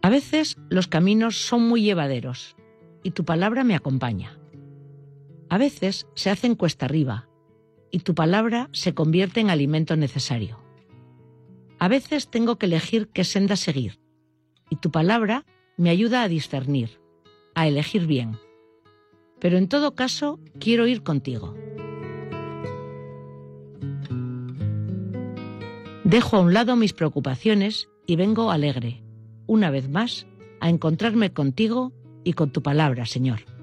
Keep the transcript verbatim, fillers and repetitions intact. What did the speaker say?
A veces los caminos son muy llevaderos y tu palabra me acompaña. A veces se hacen cuesta arriba y tu palabra se convierte en alimento necesario. A veces tengo que elegir qué senda seguir y tu palabra me ayuda a discernir, a elegir bien. Pero en todo caso, quiero ir contigo. Dejo a un lado mis preocupaciones y vengo alegre, una vez más, a encontrarme contigo y con tu palabra, Señor.